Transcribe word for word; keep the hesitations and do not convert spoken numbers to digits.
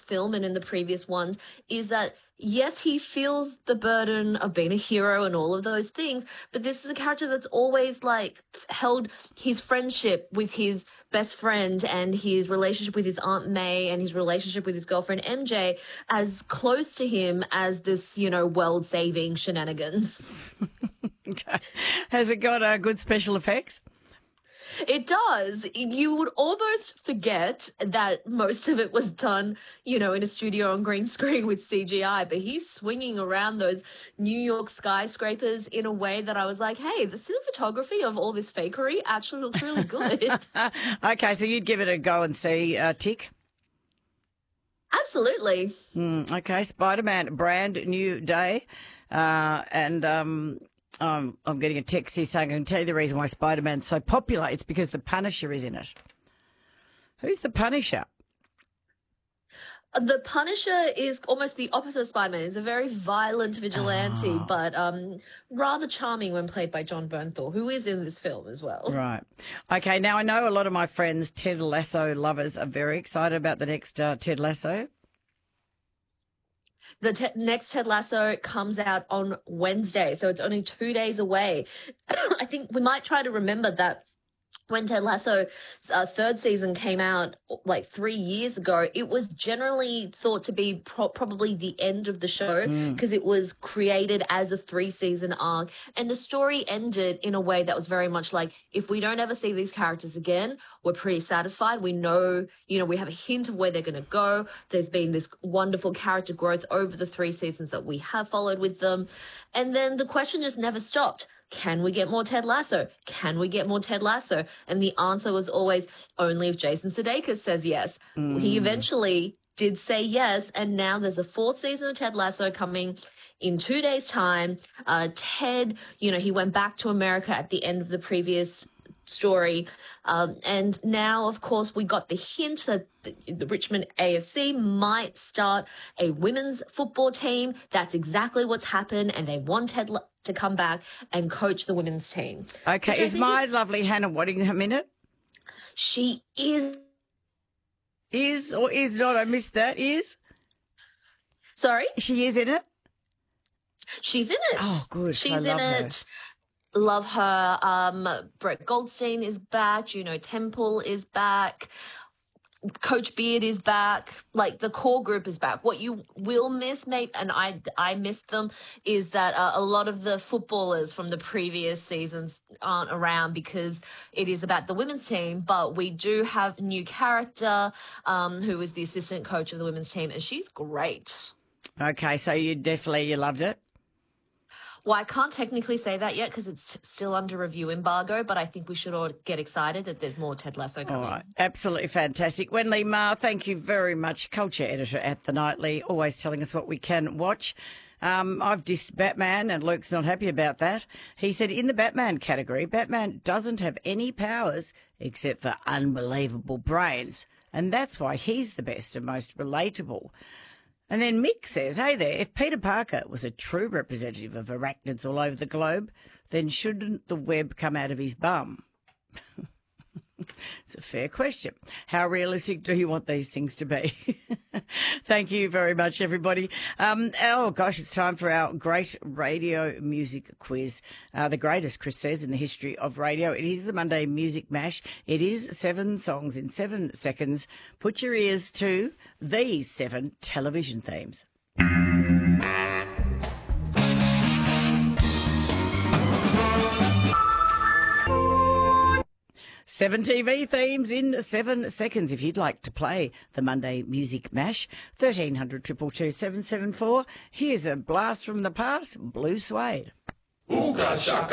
film and in the previous ones is that, yes, he feels the burden of being a hero and all of those things, but this is a character that's always like held his friendship with his best friend and his relationship with his Aunt May and his relationship with his girlfriend M J as close to him as this, you know, world-saving shenanigans. Okay. Has it got uh, good special effects? It does. You would almost forget that most of it was done, you know, in a studio on green screen with C G I, but he's swinging around those New York skyscrapers in a way that I was like, hey, the cinematography of all this fakery actually looks really good. Okay, so you'd give it a go and see, uh, Tick? Absolutely. Mm, okay, Spider-Man, brand new day. Uh, and... um. Um, I'm getting a text here saying I can tell you the reason why Spider-Man's so popular. It's because the Punisher is in it. Who's the Punisher? The Punisher is almost the opposite of Spider-Man. He's a very violent vigilante, oh. but um, rather charming when played by John Bernthal, who is in this film as well. Right. Okay, now I know a lot of my friends, Ted Lasso lovers, are very excited about the next uh, Ted Lasso. The te- next Ted Lasso comes out on Wednesday, so it's only two days away. I think we might try to remember that when Ted Lasso's uh, third season came out like three years ago, it was generally thought to be pro- probably the end of the show because mm. it was created as a three-season arc. And the story ended in a way that was very much like, if we don't ever see these characters again, we're pretty satisfied. We know, you know, we have a hint of where they're going to go. There's been this wonderful character growth over the three seasons that we have followed with them. And then the question just never stopped. Can we get more Ted Lasso? Can we get more Ted Lasso? And the answer was always only if Jason Sudeikis says yes. Mm. He eventually did say yes, and now there's a fourth season of Ted Lasso coming in two days' time. Uh, Ted, you know, he went back to America at the end of the previous story. Um, and now, of course, we got the hint that the, the Richmond A F C might start a women's football team. That's exactly what's happened, and they want Ted La- to come back and coach the women's team. Okay, is my is, lovely Hannah Waddingham in it? She is. Is or is not? I missed that. Is? Sorry? She is in it? She's in it. Oh, good. She's I love in her. it. Love her. Um, Brett Goldstein is back. Juno Temple is back. Coach Beard is back. Like, the core group is back. What you will miss, mate, and I, I missed them, is that uh, a lot of the footballers from the previous seasons aren't around because it is about the women's team. But we do have a new character um, who is the assistant coach of the women's team, and she's great. Okay, so you definitely, you loved it? Well, I can't technically say that yet because it's still under review embargo, but I think we should all get excited that there's more Ted Lasso coming. All right. Absolutely fantastic. Wendy Ma, thank you very much. Culture editor at The Nightly, always telling us what we can watch. Um, I've dissed Batman and Luke's not happy about that. He said in the Batman category, Batman doesn't have any powers except for unbelievable brains, and that's why he's the best and most relatable. And then Mick says, hey there, if Peter Parker was a true representative of arachnids all over the globe, then shouldn't the web come out of his bum? It's a fair question. How realistic do you want these things to be? Thank you very much, everybody. Um, oh, gosh, it's time for our great radio music quiz. Uh, the greatest, Chris says, in the history of radio. It is the Monday Music Mash. It is seven songs in seven seconds. Put your ears to these seven television themes. Seven T V themes in seven seconds. If you'd like to play the Monday Music Mash, thirteen hundred, two two two, seven seven four. Here's a blast from the past, Blue Suede. Ooga chaka.